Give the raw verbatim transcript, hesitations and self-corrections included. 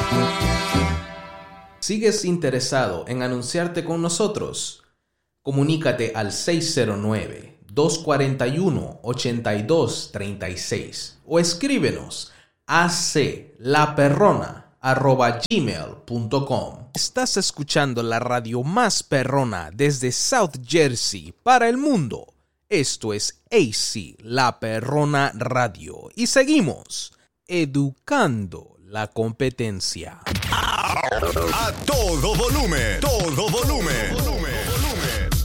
¿Sigues interesado en anunciarte con nosotros? Comunícate al seis cero nueve, dos cuatro uno, ocho dos tres seis o escríbenos a aclaperrona arroba gmail punto com. Estás escuchando la radio más perrona desde South Jersey para el mundo. Esto es A C La Perrona Radio y seguimos educando la competencia. A todo volumen, todo volumen.